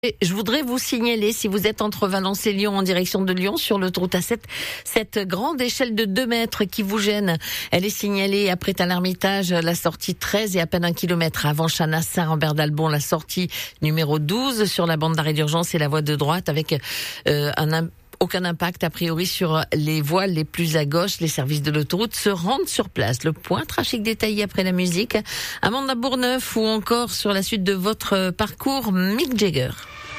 Et je voudrais vous signaler, si vous êtes entre Valence et Lyon en direction de Lyon, sur l'autoroute A7, cette grande échelle de 2 mètres qui vous gêne. Elle est signalée après Tain-l'Hermitage, la sortie 13 et à peine 1 kilomètre avant Chanassa-Rambert d'Albon, la sortie numéro 12 sur la bande d'arrêt d'urgence et la voie de droite avec aucun impact a priori sur les voies les plus à gauche. Les services de l'autoroute se rendent sur place. Le point trafic détaillé après la musique. Amanda Bourneuf ou encore sur la suite de votre parcours, Mick Jagger.